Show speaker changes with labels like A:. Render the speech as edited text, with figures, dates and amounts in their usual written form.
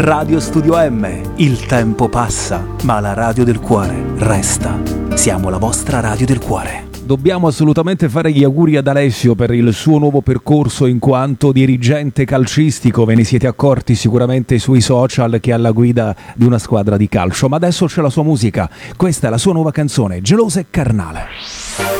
A: Radio Studio M. Il tempo passa, ma la radio del cuore resta. Siamo la vostra radio del cuore. Dobbiamo assolutamente fare gli auguri ad Alessio per il suo nuovo percorso in quanto dirigente calcistico. Ve ne siete accorti sicuramente sui social che è alla guida di una squadra di calcio. Ma adesso c'è la sua musica. Questa è la sua nuova canzone, Gelosa e Carnale.